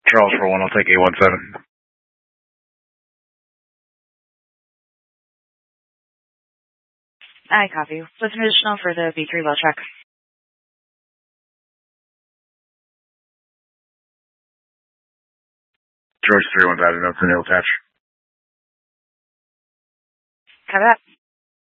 Charles for 1, I'll take 817. I copy. What's an additional for the B3 well check? George 3 1 bad enough to nail attach. Copy that.